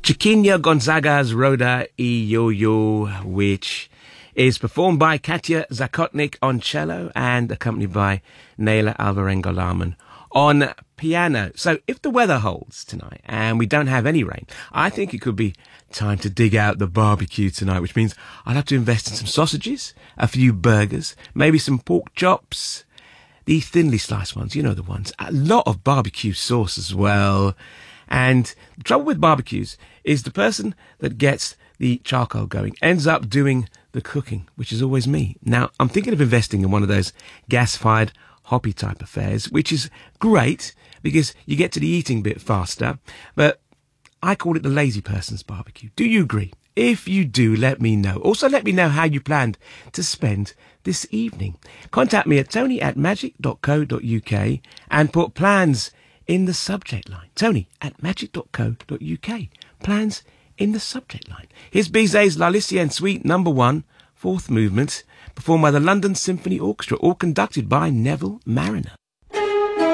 Chiquinha Gonzaga's Roda y Yo-Yo, which is performed by Katya Zakotnik on cello and accompanied by Naila Alvarenga-Laman on piano. So if the weather holds tonight and we don't have any rain, I think it could be time to dig out the barbecue tonight, which means I'll have to invest in some sausages, a few burgers, maybe some pork chops, the thinly sliced ones, you know the ones, a lot of barbecue sauce as well. And the trouble with barbecues is the person that gets the charcoal going ends up doing the cooking, which is always me. Now, I'm thinking of investing in one of those gas-fired hoppy type affairs, which is great because you get to the eating bit faster, but I call it the lazy person's barbecue. Do you agree? If you do, let me know. Also, let me know how you planned to spend this evening. Contact me at tony@magic.co.uk and put plans in the subject line. tony@magic.co.uk. Plans in the subject line. Here's Bizet's La Lycienne Suite No. 1, fourth movement, performed by the London Symphony Orchestra, all conducted by Neville Marriner.